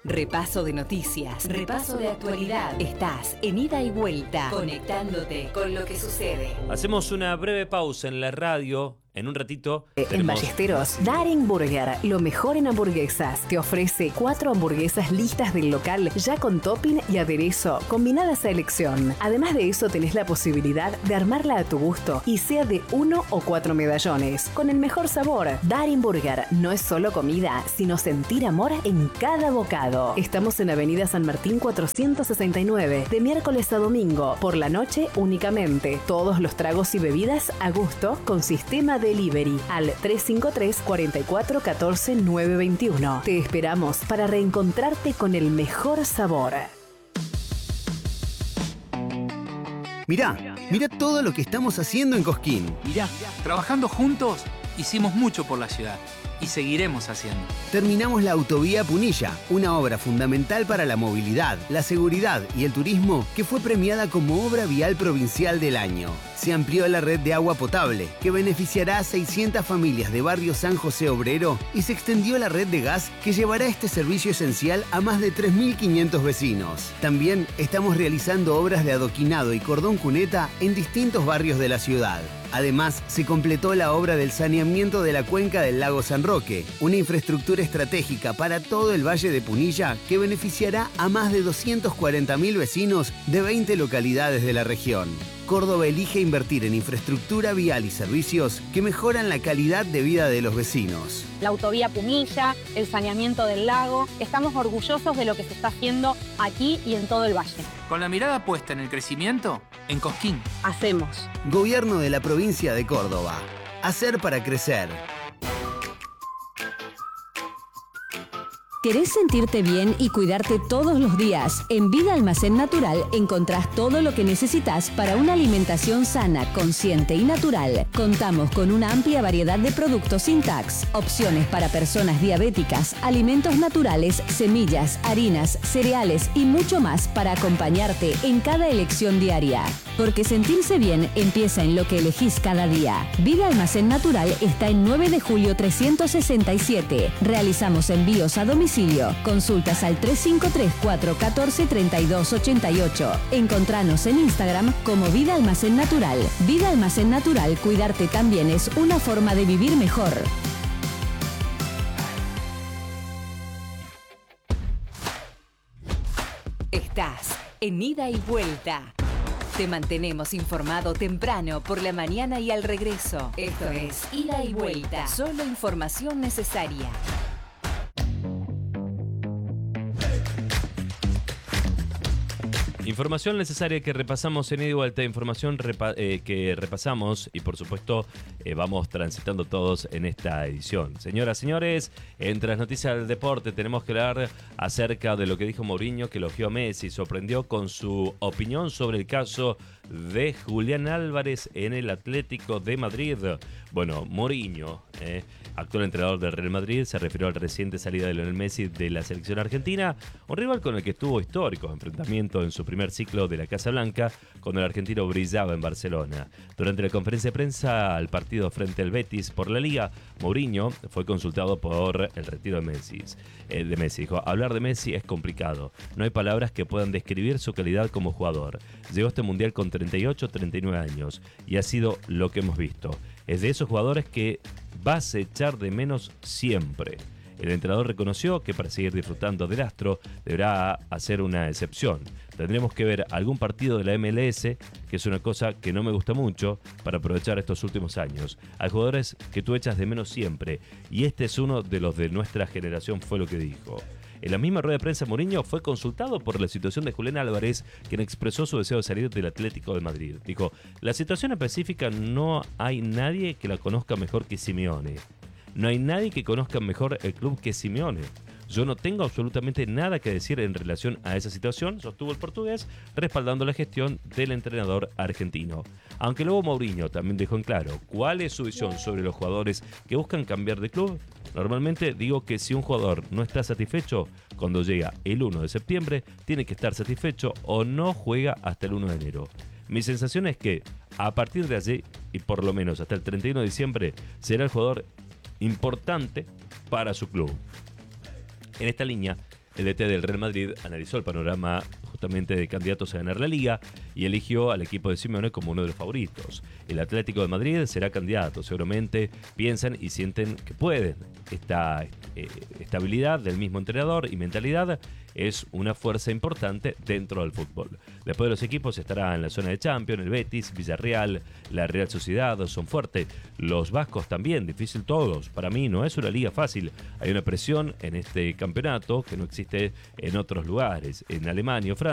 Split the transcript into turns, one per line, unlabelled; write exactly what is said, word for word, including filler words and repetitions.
Repaso de noticias, repaso de actualidad. Estás en Ida y Vuelta, conectándote con lo que sucede.
Hacemos una breve pausa en la radio. En un ratito
En
tenemos...
Ballesteros, Daring Burger, lo mejor en hamburguesas. Te ofrece cuatro hamburguesas listas del local, ya con topping y aderezo, combinadas a elección. Además de eso, tenés la posibilidad de armarla a tu gusto y sea de uno o cuatro medallones, con el mejor sabor. Daring Burger no es solo comida, sino sentir amor en cada bocado. Estamos en Avenida San Martín cuatrocientos sesenta y nueve, de miércoles a domingo, por la noche únicamente. Todos los tragos y bebidas a gusto con sistema de delivery al tres cinco tres, cuatro cuatro uno cuatro, nueve dos uno. Te esperamos para reencontrarte con el mejor sabor.
Mirá, mirá todo lo que estamos haciendo en Cosquín.
Mirá, trabajando juntos hicimos mucho por la ciudad y seguiremos haciendo.
Terminamos la autovía Punilla, una obra fundamental para la movilidad, la seguridad y el turismo que fue premiada como Obra Vial Provincial del Año. Se amplió la red de agua potable, que beneficiará a seiscientas familias de barrio San José Obrero, y se extendió la red de gas que llevará este servicio esencial a más de tres mil quinientos vecinos. También estamos realizando obras de adoquinado y cordón cuneta en distintos barrios de la ciudad. Además, se completó la obra del saneamiento de la cuenca del lago San Roque, una infraestructura estratégica para todo el Valle de Punilla que beneficiará a más de doscientos cuarenta mil vecinos de veinte localidades de la región. Córdoba elige invertir en infraestructura vial y servicios que mejoran la calidad de vida de los vecinos.
La autovía Punilla, el saneamiento del lago. Estamos orgullosos de lo que se está haciendo aquí y en todo el valle.
Con la mirada puesta en el crecimiento, en Cosquín.
Hacemos.
Gobierno de la provincia de Córdoba. Hacer para crecer.
¿Querés sentirte bien y cuidarte todos los días? En Vida Almacén Natural encontrás todo lo que necesitas para una alimentación sana, consciente y natural. Contamos con una amplia variedad de productos sin tax, opciones para personas diabéticas, alimentos naturales, semillas, harinas, cereales y mucho más para acompañarte en cada elección diaria. Porque sentirse bien empieza en lo que elegís cada día. Vida Almacén Natural está en nueve de julio trescientos sesenta y siete. Realizamos envíos a domicilio. Consultas al tres cinco tres, cuatro uno cuatro, tres dos ocho ocho. Encontranos en Instagram como Vida Almacén Natural. Vida Almacén Natural, cuidarte también es una forma de vivir mejor.
Estás en Ida y Vuelta. Te mantenemos informado temprano, por la mañana y al regreso. Esto es Ida y Vuelta. Solo información necesaria.
Información necesaria que repasamos en Ida y Vuelta, información repa- eh, que repasamos y por supuesto eh, vamos transitando todos en esta edición. Señoras, señores, entre las noticias del deporte tenemos que hablar acerca de lo que dijo Mourinho, que elogió a Messi, sorprendió con su opinión sobre el caso de Julián Álvarez en el Atlético de Madrid. Bueno, Mourinho, eh, actual entrenador del Real Madrid, se refirió a la reciente salida de Lionel Messi de la selección argentina, un rival con el que tuvo históricos enfrentamientos en su primer ciclo de la Casa Blanca, cuando el argentino brillaba en Barcelona. Durante la conferencia de prensa al partido frente al Betis por la Liga, Mourinho fue consultado por el retiro de Messi. Eh, de Messi dijo: hablar de Messi es complicado, no hay palabras que puedan describir su calidad como jugador. Llegó a este mundial con treinta y ocho, treinta y nueve años y ha sido lo que hemos visto. Es de esos jugadores que vas a echar de menos siempre. El entrenador reconoció que para seguir disfrutando del astro deberá hacer una excepción. Tendremos que ver algún partido de la M L S, que es una cosa que no me gusta mucho, para aprovechar estos últimos años. Hay jugadores que tú echas de menos siempre, y este es uno de los de nuestra generación, fue lo que dijo. En la misma rueda de prensa, Mourinho fue consultado por la situación de Julián Álvarez, quien expresó su deseo de salir del Atlético de Madrid. Dijo: la situación específica no hay nadie que la conozca mejor que Simeone. No hay nadie que conozca mejor el club que Simeone. Yo no tengo absolutamente nada que decir en relación a esa situación, sostuvo el portugués, respaldando la gestión del entrenador argentino. Aunque luego Mourinho también dejó en claro cuál es su visión sobre los jugadores que buscan cambiar de club. Normalmente digo que si un jugador no está satisfecho, cuando llega el uno de septiembre, tiene que estar satisfecho o no juega hasta el uno de enero. Mi sensación es que a partir de allí, y por lo menos hasta el treinta y uno de diciembre, será el jugador importante para su club. En esta línea, El D T del Real Madrid analizó el panorama justamente de candidatos a ganar la Liga y eligió al equipo de Simeone como uno de los favoritos. El Atlético de Madrid será candidato, seguramente piensan y sienten que pueden. Esta eh, estabilidad del mismo entrenador y mentalidad es una fuerza importante dentro del fútbol. Después de los equipos estará en la zona de Champions, el Betis, Villarreal, la Real Sociedad, son fuertes. Los vascos también, difícil todos. Para mí no es una liga fácil. Hay una presión en este campeonato que no existe en otros lugares. En Alemania o Francia